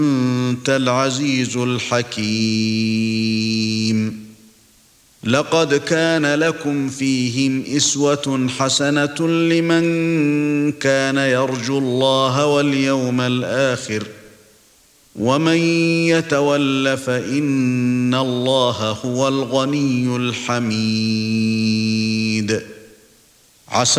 أنت العزيز الحكيم. لقد كان لكم فيهم أسوة حسنة لمن كان يرجو الله واليوم الآخر ومن يتول فإن الله هو الغني الحميد. عسى